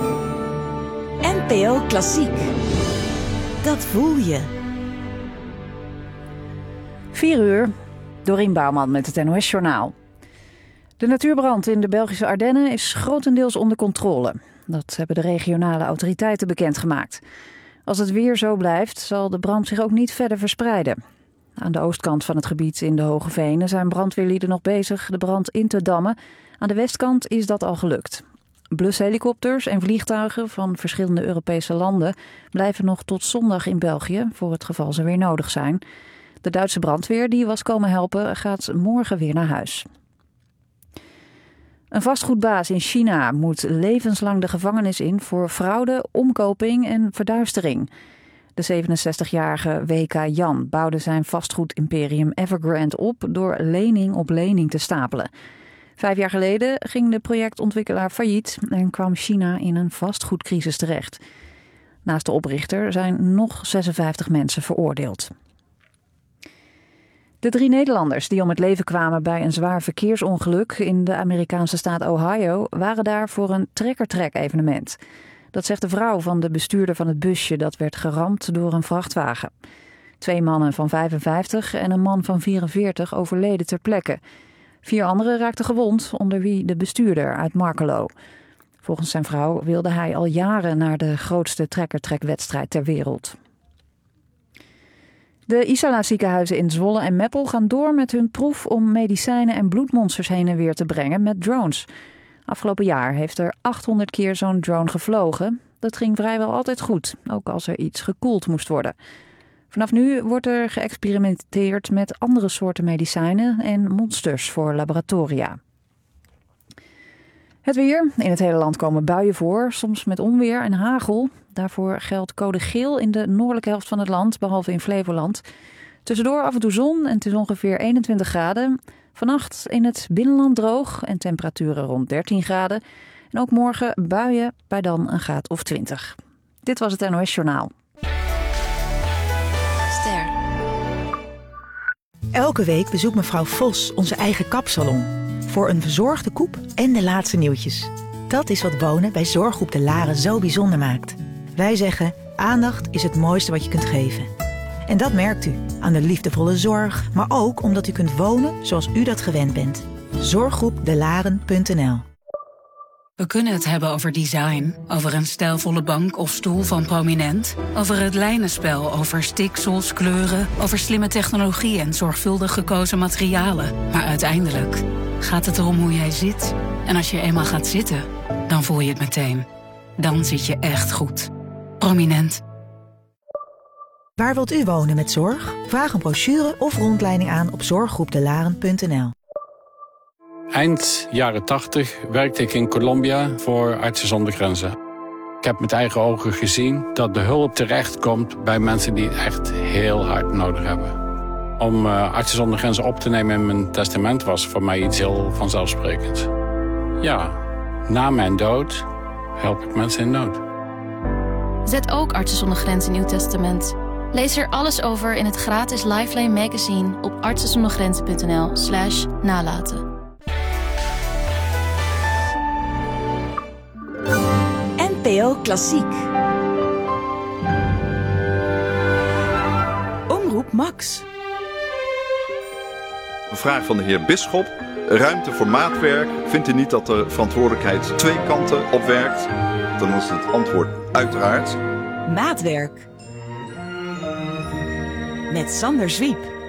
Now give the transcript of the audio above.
NPO Klassiek. Dat voel je. 4:00, Dorien Bouwman met het NOS-journaal. De natuurbrand in de Belgische Ardennen is grotendeels onder controle. Dat hebben de regionale autoriteiten bekendgemaakt. Als het weer zo blijft, zal de brand zich ook niet verder verspreiden. Aan de oostkant van het gebied in de Hoge Venen zijn brandweerlieden nog bezig de brand in te dammen. Aan de westkant is dat al gelukt. Blushelikopters en vliegtuigen van verschillende Europese landen blijven nog tot zondag in België, voor het geval ze weer nodig zijn. De Duitse brandweer die was komen helpen gaat morgen weer naar huis. Een vastgoedbaas in China moet levenslang de gevangenis in voor fraude, omkoping en verduistering. De 67-jarige W.K. Jan bouwde zijn vastgoedimperium Evergrande op door lening op lening te stapelen. 5 jaar geleden ging de projectontwikkelaar failliet en kwam China in een vastgoedcrisis terecht. Naast de oprichter zijn nog 56 mensen veroordeeld. De 3 Nederlanders die om het leven kwamen bij een zwaar verkeersongeluk in de Amerikaanse staat Ohio waren daar voor een trekker-trek-evenement. Dat zegt de vrouw van de bestuurder van het busje dat werd geramd door een vrachtwagen. 2 mannen van 55 en een man van 44 overleden ter plekke. 4 anderen raakten gewond, onder wie de bestuurder uit Markelo. Volgens zijn vrouw wilde hij al jaren naar de grootste trekker-trek-wedstrijd ter wereld. De Isala-ziekenhuizen in Zwolle en Meppel gaan door met hun proef om medicijnen en bloedmonsters heen en weer te brengen met drones. Afgelopen jaar heeft er 800 keer zo'n drone gevlogen. Dat ging vrijwel altijd goed, ook als er iets gekoeld moest worden. Vanaf nu wordt er geëxperimenteerd met andere soorten medicijnen en monsters voor laboratoria. Het weer. In het hele land komen buien voor, soms met onweer en hagel. Daarvoor geldt code geel in de noordelijke helft van het land, behalve in Flevoland. Tussendoor af en toe zon en het is ongeveer 21 graden. Vannacht in het binnenland droog en temperaturen rond 13 graden. En ook morgen buien bij dan een graad of 20. Dit was het NOS Journaal. Ster. Elke week bezoekt mevrouw Vos onze eigen kapsalon. Voor een verzorgde koep en de laatste nieuwtjes. Dat is wat wonen bij Zorggroep De Laren zo bijzonder maakt. Wij zeggen, aandacht is het mooiste wat je kunt geven. En dat merkt u aan de liefdevolle zorg, maar ook omdat u kunt wonen zoals u dat gewend bent. Zorggroepdelaren.nl. We kunnen het hebben over design, over een stijlvolle bank of stoel van Prominent, over het lijnenspel, over stiksels, kleuren, over slimme technologie en zorgvuldig gekozen materialen. Maar uiteindelijk gaat het erom hoe jij zit. En als je eenmaal gaat zitten, dan voel je het meteen. Dan zit je echt goed. Prominent. Waar wilt u wonen met zorg? Vraag een brochure of rondleiding aan op zorggroepdelaren.nl. Eind jaren 80 werkte ik in Colombia voor Artsen zonder Grenzen. Ik heb met eigen ogen gezien dat de hulp terechtkomt bij mensen die het echt heel hard nodig hebben. Om Artsen zonder Grenzen op te nemen in mijn testament was voor mij iets heel vanzelfsprekends. Ja, na mijn dood help ik mensen in nood. Zet ook Artsen zonder Grenzen in uw testament. Lees er alles over in het gratis Lifeline magazine op artsenzondergrenzen.nl/nalaten. NPO Klassiek. Omroep Max. Een vraag van de heer Bisschop. Ruimte voor maatwerk. Vindt u niet dat de verantwoordelijkheid 2 kanten opwerkt? Dan is het antwoord uiteraard. Maatwerk. Met Sander Zwiep.